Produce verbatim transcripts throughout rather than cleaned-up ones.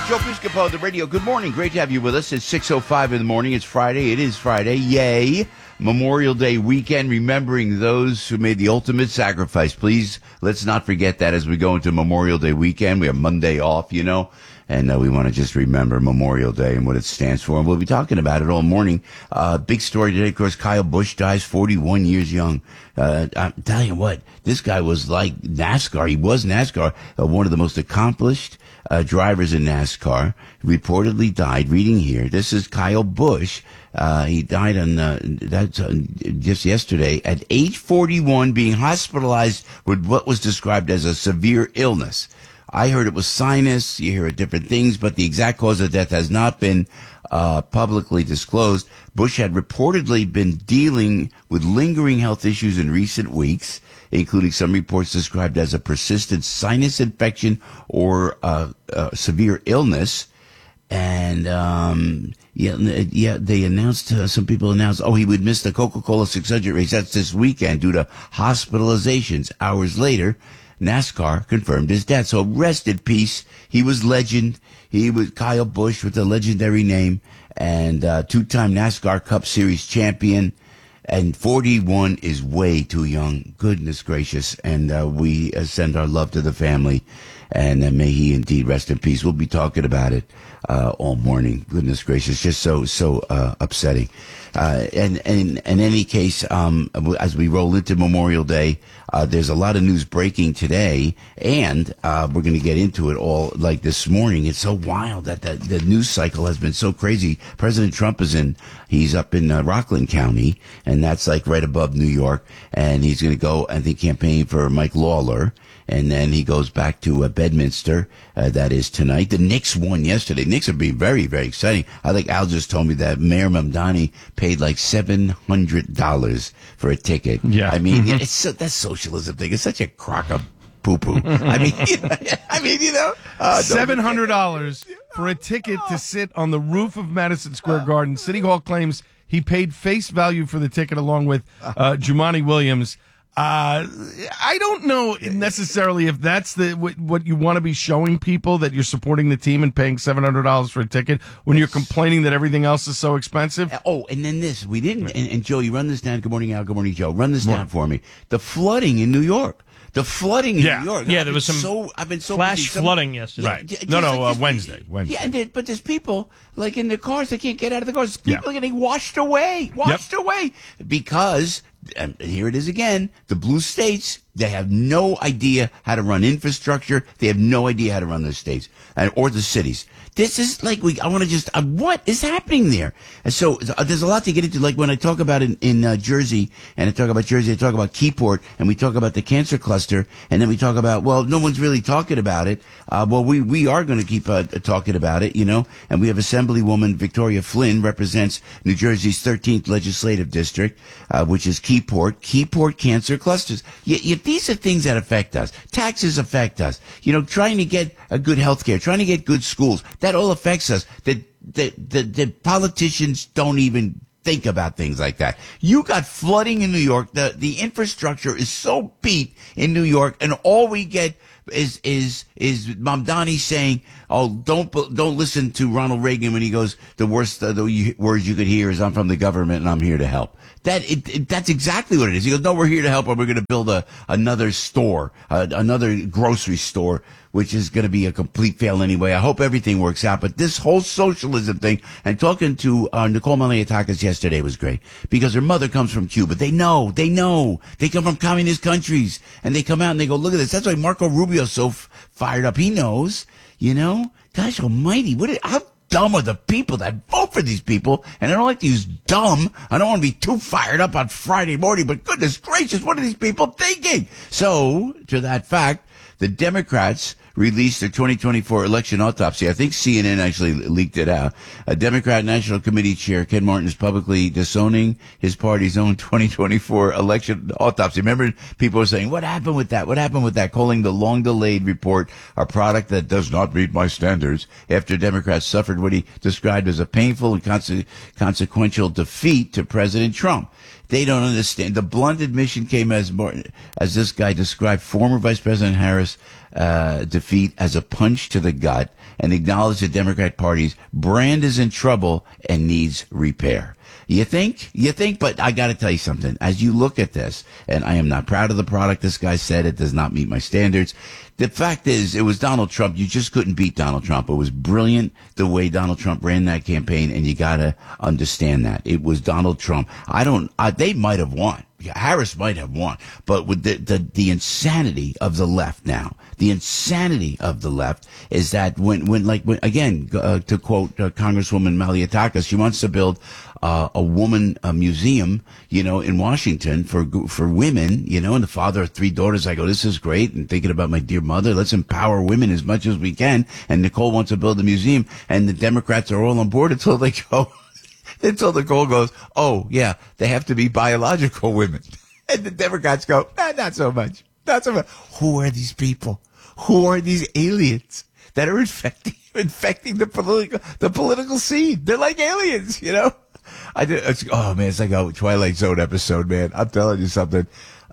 Joe Piscopo, the radio. Good morning. Great to have you with us. It's six oh five in the morning. It's Friday. It is Friday. Yay. Memorial Day weekend, remembering those who made the ultimate sacrifice. Please, let's not forget that as we go into Memorial Day weekend. We have Monday off, you know, and uh, we want to just remember Memorial Day and what it stands for. And we'll be talking about it all morning. Uh, big story today, of course, Kyle Busch dies forty-one years young. Uh, I'm telling you what, this guy was like NASCAR. He was NASCAR, uh, one of the most accomplished Uh, drivers in NASCAR, reportedly died. Reading here, this is Kyle Busch. Uh, he died on uh, that's uh, just yesterday at age forty-one, being hospitalized with what was described as a severe illness. I heard it was sinus. You hear different things, but the exact cause of death has not been uh, publicly disclosed. Busch had reportedly been dealing with lingering health issues in recent weeks, including some reports described as a persistent sinus infection or uh, uh, severe illness. And um, yeah, yeah, they announced. Uh, some people announced, oh, he would miss the Coca-Cola six hundred race. That's this weekend due to hospitalizations. Hours later, NASCAR confirmed his death. So rest in peace. He was legend. He was Kyle Busch with a legendary name and uh, two-time NASCAR Cup Series champion. And forty-one is way too young. Goodness gracious. And uh, we uh, send our love to the family. And uh, may he indeed rest in peace. We'll be talking about it uh, all morning. Goodness gracious. Just so, so uh, upsetting. Uh, and, and in any case, um, as we roll into Memorial Day, uh, there's a lot of news breaking today, and uh, we're going to get into it all like this morning. It's so wild that the, the news cycle has been so crazy. President Trump is in, he's up in uh, Rockland County, and that's like right above New York, and he's going to go, I think, campaign for Mike Lawler. And then he goes back to uh, Bedminster. Uh, that is tonight. The Knicks won yesterday. Knicks would be very, very exciting. I think Al just told me that Mayor Mamdani paid like seven hundred dollars for a ticket. Yeah. I mean, Mm-hmm. it's so, that socialism thing. It's such a crock of poo-poo. I mean, you know, I mean, you know. Uh, seven hundred dollars for a ticket to sit on the roof of Madison Square Garden. City Hall claims he paid face value for the ticket along with uh, Jumaane Williams. Uh, I don't know necessarily if that's the what, what you want to be showing people, that you're supporting the team and paying seven hundred dollars for a ticket when you're complaining that everything else is so expensive. Oh, and then this, we didn't, and, and Joe, you run this down. Good morning, Al. Good morning, Joe. Run this down for me. The flooding in New York. The flooding in Yeah. New York. Yeah, I've there was been some so, I've been so flash busy. Some- flooding yesterday. Right. Just No, no, like uh, this- Wednesday. Wednesday. Yeah, and there, but there's people like in their cars. They can't get out of the cars. People Yeah. are getting washed away, washed away because. And here it is again. The blue states, they have no idea how to run infrastructure. They have no idea how to run those states and or the cities. This is like we. I want to just. Uh, what is happening there? And so uh, there's a lot to get into. Like when I talk about in, in uh, Jersey, and I talk about Jersey, I talk about Keyport, and we talk about the cancer cluster, and then we talk about well, no one's really talking about it. Uh, well, we we are going to keep uh, talking about it, you know. And we have Assemblywoman Victoria Flynn represents New Jersey's thirteenth legislative district, uh, which is Keyport. Keyport cancer clusters. Y- y- these are things that affect us. Taxes affect us. You know, trying to get a good health care, trying to get good schools. That all affects us. The, the, the, the politicians don't even think about things like that. You got flooding in New York. The, the infrastructure is so beat in New York, and all we get is, is, is Mamdani saying, oh, don't, don't listen to Ronald Reagan when he goes, the worst uh, the words you could hear is I'm from the government and I'm here to help. That it, it, that's exactly what it is. He goes, no, we're here to help, and we're going to build a another store, uh, another grocery store, which is going to be a complete fail anyway. I hope everything works out. But this whole socialism thing, and talking to uh, Nicole Malliotakis yesterday was great because her mother comes from Cuba. They know, they know, they come from communist countries, and they come out and they go, look at this. That's why Marco Rubio's so f- fired up. He knows, you know. Gosh Almighty, what? Is, how dumb are the people that vote for these people? And I don't like to use dumb. I don't want to be too fired up on Friday morning, but goodness gracious, what are these people thinking? So, to that fact, the Democrats released their twenty twenty-four election autopsy. I think C N N actually leaked it out. A Democrat National Committee Chair, Ken Martin, is publicly disowning his party's own twenty twenty-four election autopsy. Remember, people were saying, what happened with that? What happened with that? Calling the long-delayed report a product that does not meet my standards after Democrats suffered what he described as a painful and conse- consequential defeat to President Trump. They don't understand. The blunt admission came as more, as this guy described former Vice President Harris uh, defeat as a punch to the gut and acknowledge the Democrat Party's brand is in trouble and needs repair. You think? You think? But I got to tell you something. As you look at this, and I am not proud of the product, this guy said it does not meet my standards. The fact is, it was Donald Trump. You just couldn't beat Donald Trump. It was brilliant the way Donald Trump ran that campaign, and you got to understand that. It was Donald Trump. I don't, I, they might have won. Harris might have won, but with the, the, the insanity of the left now, the insanity of the left is that when, when like, when, again, uh, to quote uh, Congresswoman Malliotakis, she wants to build uh, a woman a museum, you know, in Washington for, for women, you know, and the father of three daughters. I go, this is great. And thinking about my dear mother, let's empower women as much as we can. And Nicole wants to build a museum, and the Democrats are all on board until they go, until Nicole goes, oh, yeah, they have to be biological women. And the Democrats go, nah, not so much. Not so much. Who are these people? Who are these aliens that are infecting infecting the political the political scene? They're like aliens, you know? I did. It's, oh man, it's like a Twilight Zone episode, man. I'm telling you something.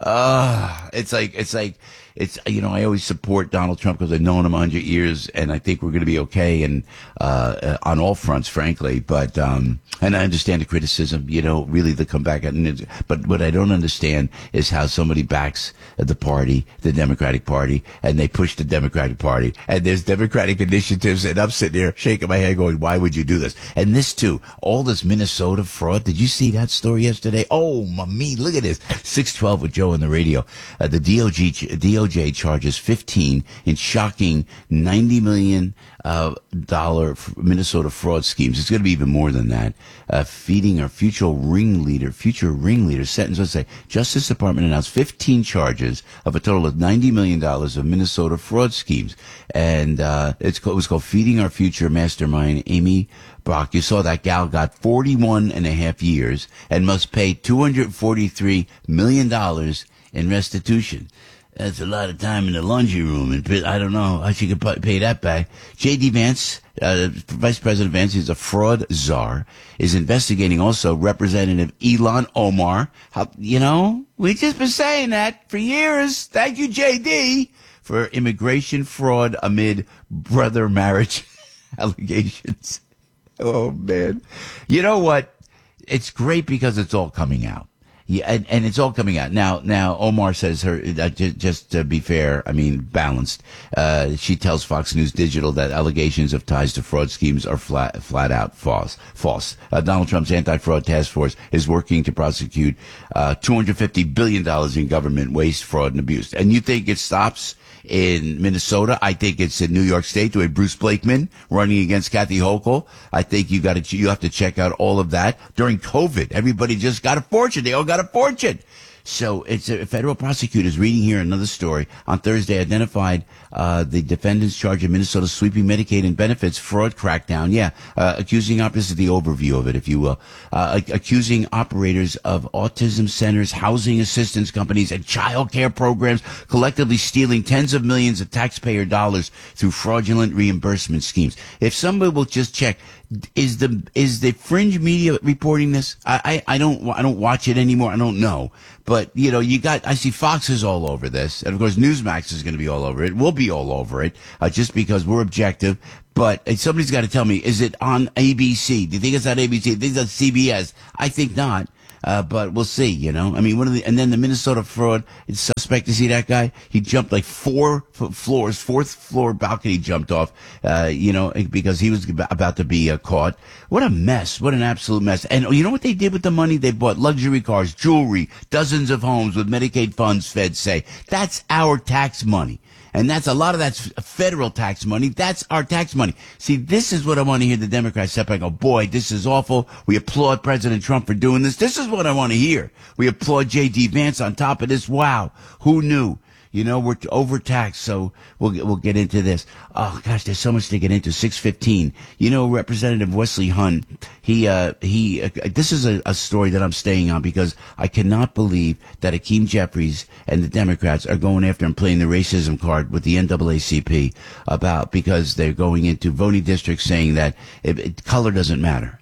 Uh, it's like it's like it's you know I always support Donald Trump because I've known him a hundred years, and I think we're going to be okay and uh, on all fronts, frankly. But um, and I understand the criticism, you know, really the comeback. And but what I don't understand is how somebody backs the party, the Democratic Party, and they push the Democratic Party, and there's Democratic initiatives, and I'm sitting there shaking my head, going, "Why would you do this?" And this too, all this Minnesota fraud. Did you see that story yesterday? Oh, mommy, look at this. six twelve with Joe on the radio. Uh, the D O J, D O J charges fifteen in shocking ninety million uh, dollar Minnesota fraud schemes. It's going to be even more than that. Uh, feeding our future ringleader, future ringleader sentence. Let's say Justice Department announced fifteen charges of a total of ninety million dollars of Minnesota fraud schemes. And, uh, it's called, it was called Feeding Our Future mastermind, Amy Brock. You saw that gal got forty-one and a half years and must pay two hundred forty-three million dollars in restitution. That's a lot of time in the laundry room, and I don't know how she could pay that back. J D. Vance, uh, Vice President Vance, is a fraud czar, is investigating also Representative Ilhan Omar. How, you know, we've just been saying that for years. Thank you, J D, for immigration fraud amid brother marriage allegations. Oh, man. You know what? It's great because it's all coming out. Yeah, and, and it's all coming out now. Now, Omar says her. Uh, just, just to be fair, I mean balanced. Uh, she tells Fox News Digital that allegations of ties to fraud schemes are flat, flat out false. False. Uh, Donald Trump's anti-fraud task force is working to prosecute uh, two hundred fifty billion dollars in government waste, fraud, and abuse. And you think it stops in Minnesota? I think it's in New York State, the way Bruce Blakeman running against Kathy Hochul. I think you got to, you have to check out all of that. During COVID, everybody just got a fortune. They all got a fortune. So it's a federal prosecutors reading here another story on Thursday identified uh the defendants charged in Minnesota sweeping Medicaid and benefits fraud crackdown. Yeah, uh, accusing this is the overview of it, if you will. Uh, accusing operators of autism centers, housing assistance companies, and child care programs collectively stealing tens of millions of taxpayer dollars through fraudulent reimbursement schemes. If somebody will just check. Is the is the fringe media reporting this? I, I I don't I don't watch it anymore. I don't know, but you know you got I see Fox is all over this, and of course Newsmax is going to be all over it. We'll be all over it uh, just because we're objective. But uh, somebody's got to tell me: is it on A B C? Do you think it's on A B C? Do you think it's on C B S? I think not. Uh, but we'll see, you know. I mean, one of the, and then the Minnesota fraud suspect, you see that guy? He jumped like four f- floors, fourth floor balcony jumped off, uh, you know, because he was about to be uh, caught. What a mess. What an absolute mess. And you know what they did with the money? They bought luxury cars, jewelry, dozens of homes with Medicaid funds, feds say. That's our tax money. And that's a lot of that's federal tax money. That's our tax money. See, this is what I want to hear the Democrats step back and go, boy, this is awful. We applaud President Trump for doing this. This is what I want to hear. We applaud J D. Vance on top of this. Wow. Who knew? You know, we're overtaxed, so we'll get, we'll get into this. Oh gosh, there's so much to get into. six fifteen. You know, Representative Wesley Hunt, he, uh, he, uh, this is a, a story that I'm staying on because I cannot believe that Hakeem Jeffries and the Democrats are going after and playing the racism card with the N double A C P about, because they're going into voting districts saying that it, it, color doesn't matter.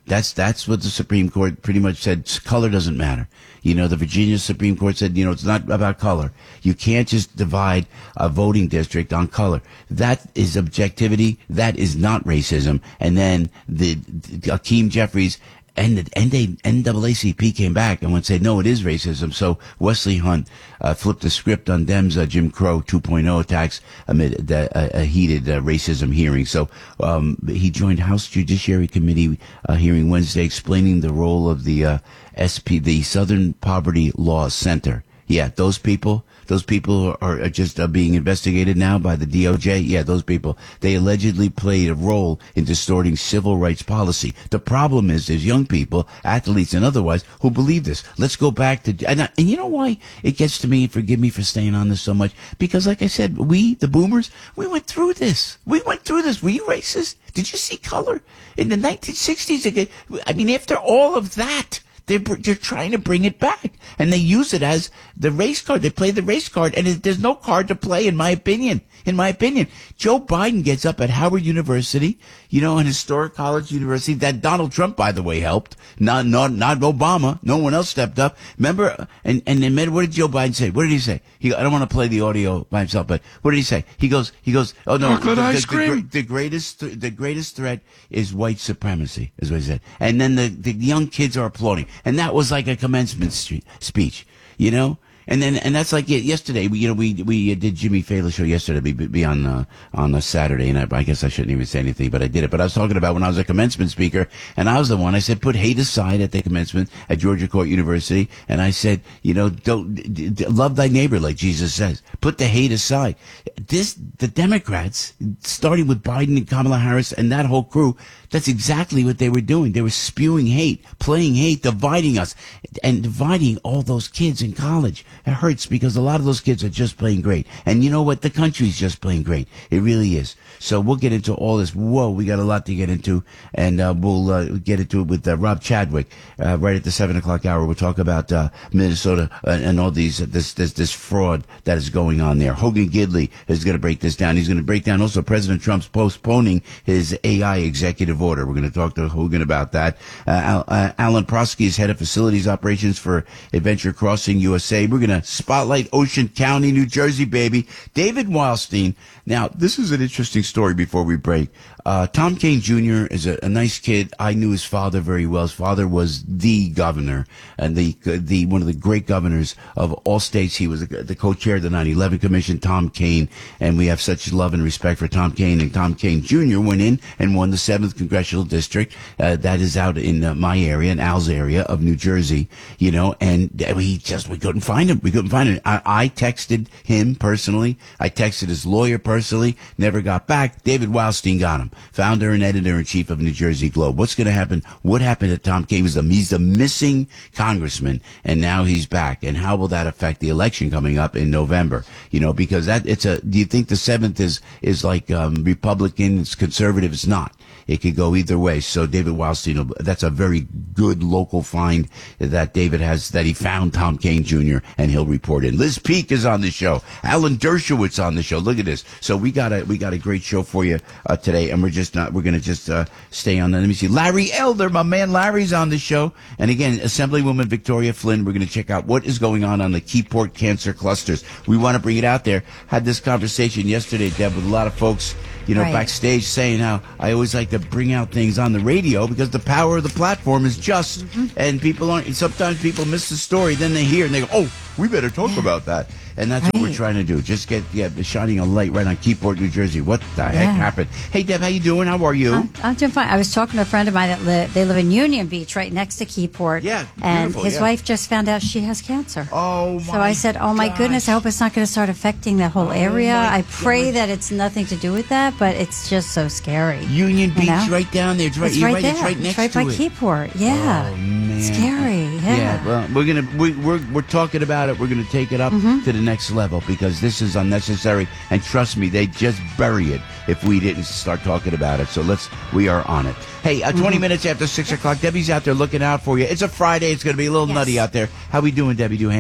That's that's what the Supreme Court pretty much said. Color doesn't matter. You know, the Virginia Supreme Court said, you know, it's not about color. You can't just divide a voting district on color. That is objectivity. That is not racism. And then the, the Hakeem Jeffries and the N double A C P came back and would say, no, it is racism. So Wesley Hunt uh, flipped the script on Dems' uh, Jim Crow two point oh attacks amid the, uh, a heated uh, racism hearing. So um, he joined House Judiciary Committee uh, hearing Wednesday explaining the role of the uh, S P, the Southern Poverty Law Center. Yeah, those people. Those people are, are just uh, being investigated now by the D O J. Yeah, those people. They allegedly played a role in distorting civil rights policy. The problem is there's young people, athletes and otherwise, who believe this. Let's go back to, and, I, and you know why it gets to me, forgive me for staying on this so much, because like I said, we, the boomers, we went through this. We went through this. Were you racist? Did you see color? In the nineteen sixties, I mean, after all of that, They're, they're trying to bring it back, and they use it as the race card. They play the race card, and it, there's no card to play, in my opinion. In my opinion, Joe Biden gets up at Howard University, you know, an historic college university that Donald Trump, by the way, helped. Not, not, not Obama. No one else stepped up. Remember, and, and then what did Joe Biden say? What did he say? He, I don't want to play the audio by himself, but what did he say? He goes, he goes, oh no, Chocolate the, ice the, cream. the, the greatest, the greatest threat is white supremacy, is what he said. And then the, the young kids are applauding. And that was like a commencement street, speech, you know? And then, and that's like yesterday. We, you know, we we did Jimmy Fallon show yesterday. Be, be on uh, on a Saturday, and I, I guess I shouldn't even say anything, but I did it. But I was talking about when I was a commencement speaker, and I was the one. I said, put hate aside at the commencement at Georgia Court University, and I said, you know, don't d- d- love thy neighbor like Jesus says. Put the hate aside. This the Democrats, starting with Biden and Kamala Harris and that whole crew. That's exactly what they were doing. They were spewing hate, playing hate, dividing us, and dividing all those kids in college. It hurts because a lot of those kids are just playing great. And you know what? The country's just playing great. It really is. So we'll get into all this. Whoa, we got a lot to get into, and uh, we'll uh, get into it with uh, Rob Chadwick uh, right at the seven o'clock hour. We'll talk about uh, Minnesota uh, and all these uh, this this this fraud that is going on there. Hogan Gidley is going to break this down. He's going to break down also President Trump's postponing his A I executive order. We're going to talk to Hogan about that. Uh, Al, uh, Alan Prosky is head of facilities operations for Adventure Crossing U S A. We're going to spotlight Ocean County, New Jersey, baby. David Wildstein. Now, this is an interesting story before we break. Uh, Tom Kean Junior is a, a nice kid. I knew his father very well. His father was the governor and the the one of the great governors of all states. He was the, the co-chair of the nine eleven Commission, Tom Kean, and we have such love and respect for Tom Kean. And Tom Kean Junior went in and won the seventh Congressional District. Uh, that is out in uh, my area, in Al's area of New Jersey, you know, and we just, we couldn't find him. We couldn't find him. I, I texted him personally. I texted his lawyer personally, never got back. David Wildstein got him. Founder and editor-in-chief of New Jersey Globe. What's going to happen? What happened to Tom Kean? He's the, he's the missing congressman, and now he's back. And how will that affect the election coming up in November? You know, because that it's a. Do you think the seventh is is like um, Republican? It's conservative. It's not. It could go either way. So David Wildstein, that's a very good local find that David has, that he found Tom Kean Junior, and he'll report in. Liz Peek is on the show. Alan Dershowitz on the show. Look at this. So we got a we got a great show for you uh, today, and we're just not we're going to just uh, stay on that. Let me see. Larry Elder, my man Larry's on the show, and again, Assemblywoman Victoria Flynn. We're going to check out what is going on on the Keyport cancer clusters. We want to bring it out there. Had this conversation yesterday, Deb, with a lot of folks, you know, right, backstage, saying how I always like to bring out things on the radio because the power of the platform is just, mm-hmm. and people aren't, sometimes people miss the story, then they hear and they go, oh, we better talk yeah. about that. And that's right. what we're trying to do. Just get, yeah, shining a light right on Keyport, New Jersey. What the yeah. heck happened? Hey, Deb, how you doing? How are you? I'm, I'm doing fine. I was talking to a friend of mine that li- they live in Union Beach, right next to Keyport. Yeah, and his yeah. wife just found out she has cancer. Oh, my So I said, oh, my gosh. goodness, I hope it's not going to start affecting that whole oh area. I pray gosh. that it's nothing to do with that, but it's just so scary. Union Beach, you know? right down there. It's right, it's you're right, right there. It's right next it's right to by it. Keyport. Yeah. Oh, man. Scary. Yeah. Yeah, well, we're gonna we, we're we're talking about it. We're gonna take it up mm-hmm. to the next level because this is unnecessary. And trust me, they just bury it if we didn't start talking about it. So let's we are on it. Hey, uh, twenty mm-hmm. minutes after six o'clock, Debbie's out there looking out for you. It's a Friday. It's gonna be a little yes. nutty out there. How we doing, Debbie Duhane?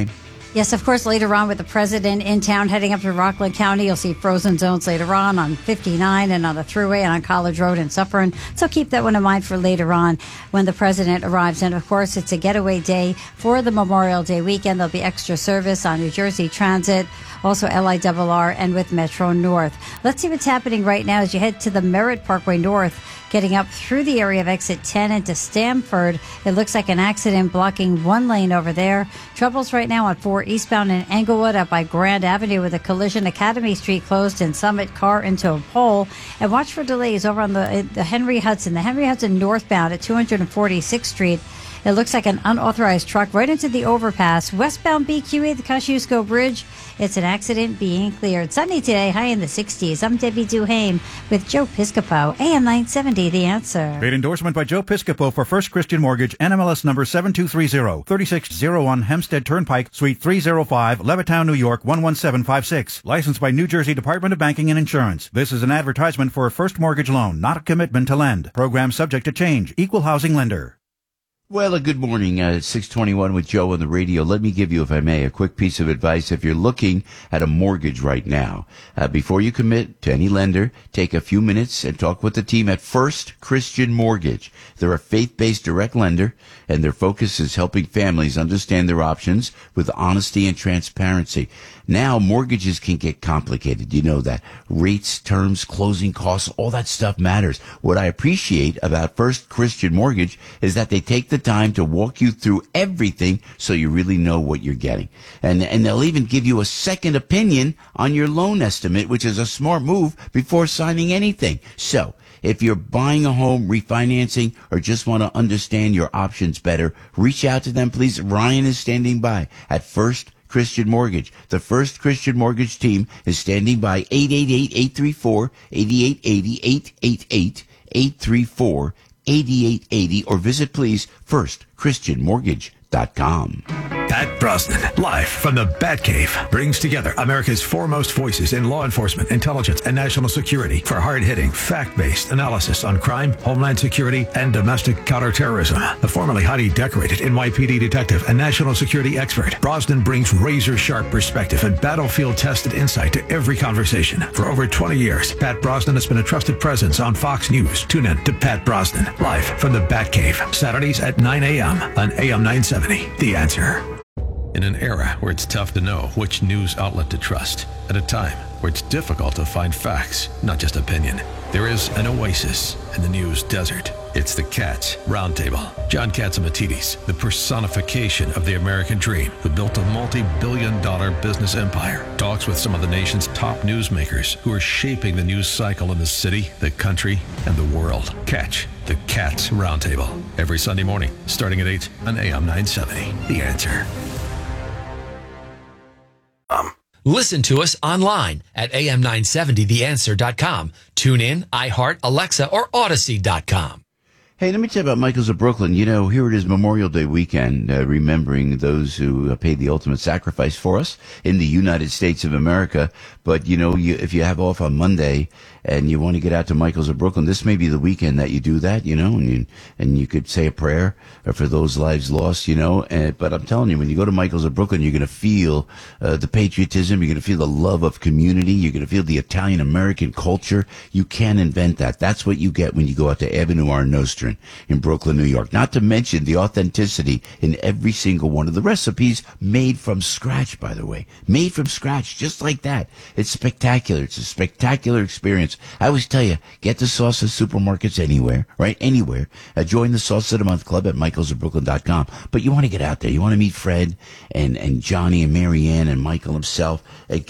Yes, of course, later on with the president in town heading up to Rockland County, you'll see frozen zones later on on fifty-nine and on the Thruway and on College Road in Suffern. So keep that one in mind for later on when the president arrives. And of course, it's a getaway day for the Memorial Day weekend. There'll be extra service on New Jersey Transit, also L I R R, and with Metro North. Let's see what's happening right now as you head to the Merritt Parkway North, getting up through the area of exit ten into Stamford. It looks like an accident blocking one lane over there. Troubles right now on four eastbound in Englewood up by Grand Avenue with a collision. Academy Street closed and Summit car into a pole. And watch for delays over on the, the Henry Hudson. The Henry Hudson northbound at two hundred forty-sixth Street. It looks like an unauthorized truck right into the overpass. Westbound B Q E, the Kosciuszko Bridge. It's an accident being cleared. Sunny today, high in the sixties. I'm Debbie Duhame with Joe Piscopo, A M nine seventy, The Answer. Paid endorsement by Joe Piscopo for First Christian Mortgage, N M L S number seven two three zero, thirty-six oh one Hempstead Turnpike, Suite three oh five, Levittown, New York, one one seven five six. Licensed by New Jersey Department of Banking and Insurance. This is an advertisement for a first mortgage loan, not a commitment to lend. Program subject to change. Equal housing lender. Well, a good morning. Uh, six twenty-one with Joe on the radio. Let me give you, if I may, a quick piece of advice. If you're looking at a mortgage right now, uh, before you commit to any lender, take a few minutes and talk with the team at First Christian Mortgage. They're a faith-based direct lender, and their focus is helping families understand their options with honesty and transparency. Now, mortgages can get complicated. You know that. Rates, terms, closing costs, all that stuff matters. What I appreciate about First Christian Mortgage is that they take the time to walk you through everything so you really know what you're getting. And, and they'll even give you a second opinion on your loan estimate, which is a smart move before signing anything. So, if you're buying a home, refinancing, or just want to understand your options better, reach out to them, please. Ryan is standing by at First Christian Mortgage. The First Christian Mortgage team is standing by. Eight eight eight, eight three four, eight eight eight zero, eight eight eight, eight three four, eight eight eight zero, or visit, please, first christian mortgage dot com. Pat Brosnan, live from the Batcave, brings together America's foremost voices in law enforcement, intelligence, and national security for hard-hitting, fact-based analysis on crime, homeland security, and domestic counterterrorism. The formerly highly decorated N Y P D detective and national security expert, Brosnan brings razor-sharp perspective and battlefield-tested insight to every conversation. For over twenty years, Pat Brosnan has been a trusted presence on Fox News. Tune in to Pat Brosnan, live from the Batcave, Saturdays at nine a.m. on A M nine seventy. The Answer. In an era where it's tough to know which news outlet to trust, at a time where it's difficult to find facts, not just opinion, there is an oasis in the news desert. It's the Katz Roundtable. John Catsimatidis, the personification of the American dream, who built a multi-billion dollar business empire, talks with some of the nation's top newsmakers who are shaping the news cycle in the city, the country, and the world. Catch the Katz Roundtable every Sunday morning, starting at eight on A M nine seventy. The Answer. Um. Listen to us online at A M nine seventy the answer dot com. Tune in, iHeart, Alexa, or Odyssey dot com. Hey, let me tell you about Michael's of Brooklyn. You know, here it is Memorial Day weekend, uh, remembering those who uh, paid the ultimate sacrifice for us in the United States of America. But, you know, you, if you have off on Monday and you want to get out to Michael's of Brooklyn, this may be the weekend that you do that, you know, and you, and you could say a prayer for those lives lost, you know. And, but I'm telling you, when you go to Michael's of Brooklyn, you're going to feel uh, the patriotism. You're going to feel the love of community. You're going to feel the Italian-American culture. You can't invent that. That's what you get when you go out to Avenue R. Nostrand in Brooklyn, New York. Not to mention the authenticity in every single one of the recipes, made from scratch, by the way. Made from scratch, just like that. It's spectacular. It's a spectacular experience. I always tell you, get the sauce at supermarkets anywhere, right? Anywhere. Uh, join the Sauce of the Month Club at michaels of brooklyn dot com. But you want to get out there. You want to meet Fred and, and Johnny and Marianne and Michael himself. Uh,